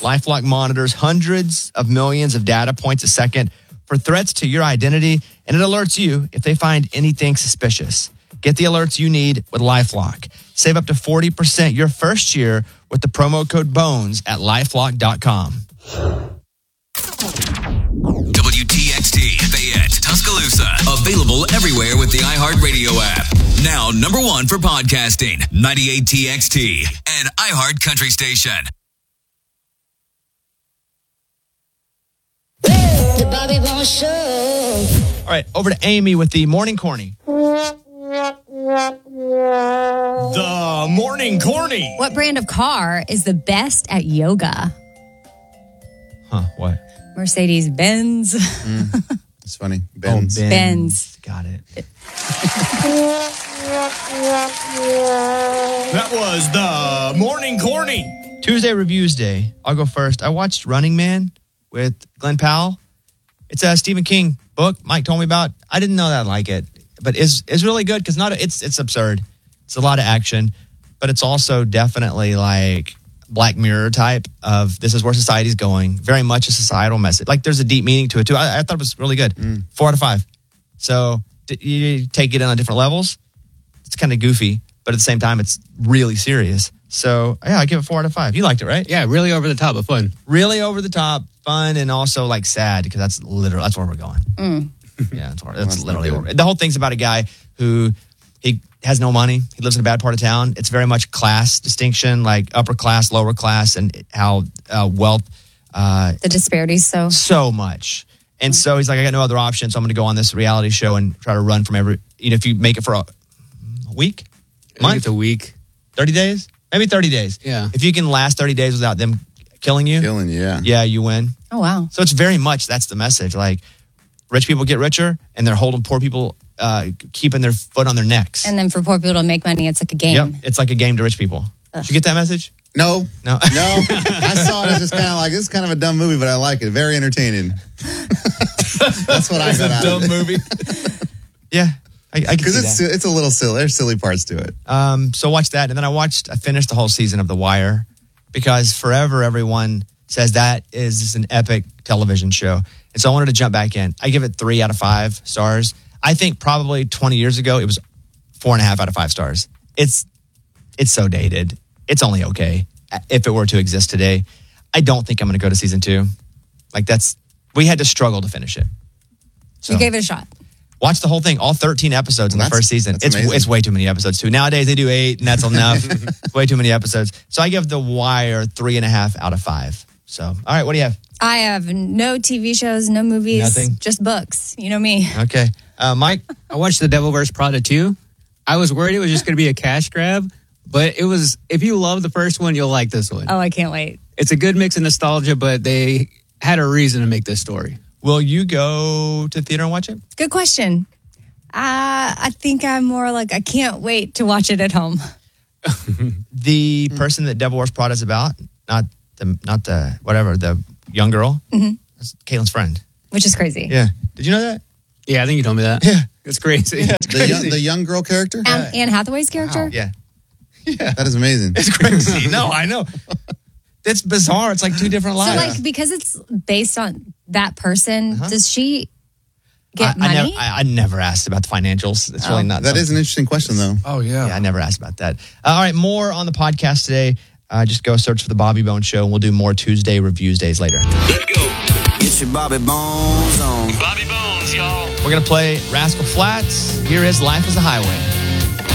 LifeLock monitors hundreds of millions of data points a second for threats to your identity, and it alerts you if they find anything suspicious. Get the alerts you need with LifeLock. Save up to 40% your first year with the promo code BONES at LifeLock.com. WTXT, Fayette, Tuscaloosa. Available everywhere with the iHeartRadio app. Now, number one for podcasting, 98TXT, and iHeart Country Station. The Bobby Bones Show. All right, over to Amy with the Morning Corny. The Morning Corny. What brand of car is the best at yoga? Huh, what? Mercedes-Benz. It's funny. Benz. Oh, Benz. Got it. That was the Morning Corny. Tuesday Reviews Day. I'll go first. I watched Running Man with Glenn Powell. It's a Stephen King book Mike told me about. I didn't know that I'd like it, but it's really good because it's absurd. It's a lot of action, but it's also definitely like Black Mirror type of this is where society's going. Very much a societal message. Like there's a deep meaning to it too. I thought it was really good. 4 out of 5. So you take it on different levels. It's kind of goofy, but at the same time, it's really serious. So yeah, I give it 4 out of 5. You liked it, right? Yeah, really over the top, but fun. Really over the top, fun, and also like sad because that's where we're going. Yeah, that's literally where the whole thing's about a guy who he has no money. He lives in a bad part of town. It's very much class distinction, like upper class, lower class, and how wealth. The disparities so much. And so he's like, I got no other option, so I'm going to go on this reality show and try to run from if you make it for a week, month, it's a week, 30 days, maybe 30 days. Yeah. If you can last 30 days without them killing you, yeah, you win. Oh, wow. So it's very much, that's the message. Like rich people get richer and they're holding poor people, keeping their foot on their necks. And then for poor people to make money, it's like a game. Yep. It's like a game to rich people. Did you get that message? No. No. I saw it as just kind of like, this is kind of a dumb movie, but I like it. Very entertaining. That's what I got out of it. Dumb movie. Yeah. I can see that. It's a little silly. There's silly parts to it. So watch that. And then I finished the whole season of The Wire because forever everyone says that is an epic television show. And so I wanted to jump back in. I give it 3 out of 5 stars. I think probably 20 years ago, it was 4.5 out of 5 stars. It's so dated. It's only okay if it were to exist today. I don't think I'm going to go to season 2. Like we had to struggle to finish it. So you gave it a shot. Watch the whole thing, all 13 episodes in the first season. It's way too many episodes too. Nowadays they do 8 and that's enough. Way too many episodes. So I give The Wire 3.5 out of 5. So, all right, what do you have? I have no TV shows, no movies, Nothing? just books. You know me. Okay. Mike? I watched The Devil Wears Prada 2. I was worried it was just going to be a cash grab, but it was, if you love the first one, you'll like this one. Oh, I can't wait. It's a good mix of nostalgia, but they had a reason to make this story. Will you go to theater and watch it? Good question. I think I'm more like, I can't wait to watch it at home. The person that Devil Wears Prada is about, not the young girl, that's Caitlin's friend. Which is crazy. Yeah. Did you know that? Yeah, I think you told me that. Yeah. It's crazy. Yeah, it's crazy. The young girl character? Anne Hathaway's character? Wow. Yeah. That is amazing. It's crazy. No, I know. It's bizarre. It's like 2 different So, lives. like, because it's based on that person, does she get money? I never asked about the financials. It's really not. That is an interesting question, though. Oh, yeah. Yeah, I never asked about that. All right, more on the podcast today. Just go search for The Bobby Bones Show, and we'll do more Tuesday Reviews Days later. Let's go. Get your Bobby Bones on. Bobby Bones, y'all. We're going to play Rascal Flatts. Here is Life is a Highway.